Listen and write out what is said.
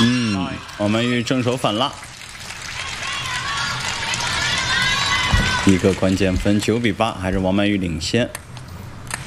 王曼玉正手反拉，一个关键分9比8，还是王曼玉领先。